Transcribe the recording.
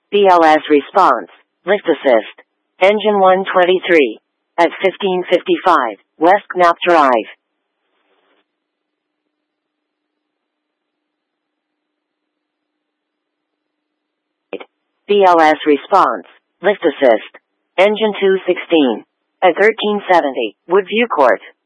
BLS response. Lift assist. Engine 123. At 1555, West Knapp Drive. BLS response. Lift assist. Engine 216. At 1370, Woodview Court.